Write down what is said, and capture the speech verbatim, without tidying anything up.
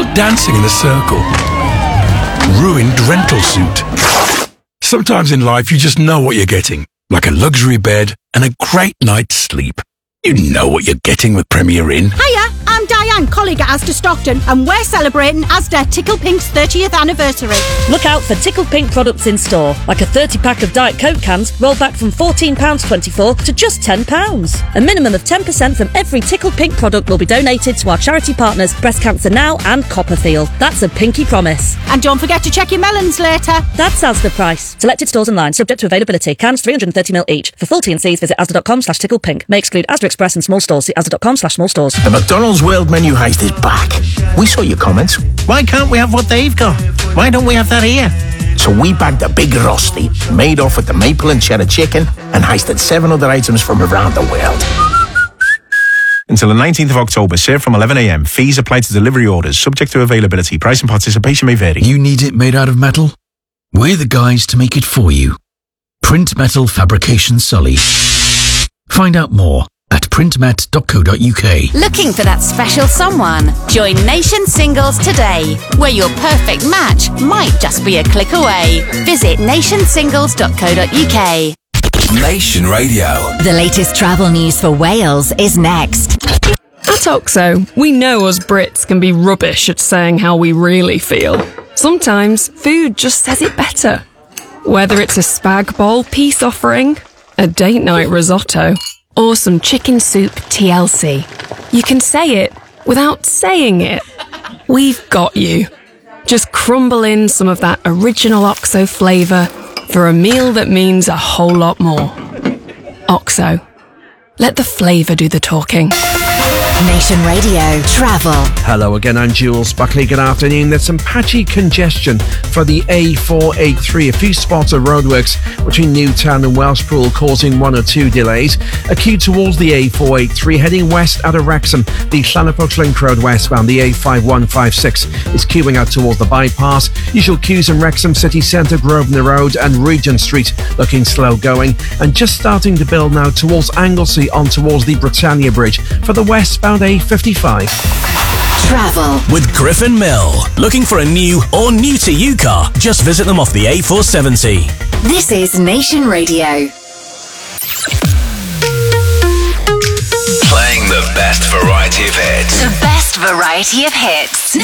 dancing in a circle. Ruined rental suit. Sometimes in life you just know what you're getting, like a luxury bed and a great night's sleep. You know what you're getting with Premier Inn. Hiya, I'm Diane, colleague at Asda Stockton, and we're celebrating Asda Tickle Pink's thirtieth anniversary. Look out for Tickle Pink products in store, like a thirty pack of Diet Coke cans rolled back from fourteen pounds twenty-four to just ten pounds. A minimum of ten percent from every Tickle Pink product will be donated to our charity partners Breast Cancer Now and Copperfield. That's a pinky promise. And don't forget to check your melons later. That's Asda price. Selected stores online, subject to availability. Cans three hundred thirty milliliters each. For full T and Cs, visit asda.com slash ticklepink. May exclude Asda Express and small stores. See asda.com slash small stores. The McDonald's World Menu Heist is back. We saw your comments. Why can't we have what they've got? Why don't we have that here? So we bagged a big rosti, made off with the maple and cheddar chicken, and heisted seven other items from around the world. Until the nineteenth of October, served from eleven a m. Fees apply to delivery orders, subject to availability. Price and participation may vary. You need it made out of metal? We're the guys to make it for you. Print Metal Fabrication Sully. Find out more at printmet dot co dot uk. Looking for that special someone? Join Nation Singles today, where your perfect match might just be a click away. Visit nation singles dot co dot uk. Nation Radio. The latest travel news for Wales is next. At Oxo, we know us Brits can be rubbish at saying how we really feel. Sometimes food just says it better. Whether it's a spag bowl peace offering, a date night risotto, or some chicken soup T L C. You can say it without saying it. We've got you. Just crumble in some of that original Oxo flavour for a meal that means a whole lot more. Oxo. Let the flavour do the talking. Nation Radio Travel. Hello again, I'm Jules Buckley. Good afternoon. There's some patchy congestion for the A four eighty-three. A few spots of roadworks between Newtown and Welshpool causing one or two delays. A queue towards the A four eighty-three heading west out of Wrexham. The Llanapwch Link Road westbound. The A five one five six is queuing out towards the bypass. Usual queues in Wrexham City Centre, Grosvenor Road and Regent Street looking slow going. And just starting to build now towards Anglesey on towards the Britannia Bridge for the westbound A fifty-five. Travel with Griffin Mill. Looking for a new or new to you car? Just visit them off the A four seventy. This is Nation Radio. Playing the best variety of hits. The best variety of hits.